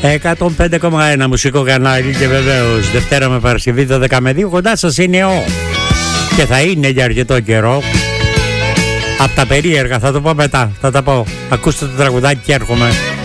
105,1 μουσικό κανάλι και βεβαίως Δευτέρα με Παρασκευή 12 με 2 κοντά σας είναι ο και θα είναι για αρκετό καιρό. Απ' τα περίεργα θα το πω μετά, θα τα πω. Ακούστε το τραγουδάκι και έρχομαι.